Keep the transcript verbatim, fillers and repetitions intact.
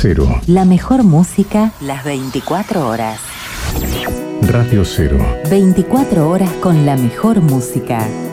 Cero. La mejor música las veinticuatro horas. Radio Cero. veinticuatro horas con la mejor música.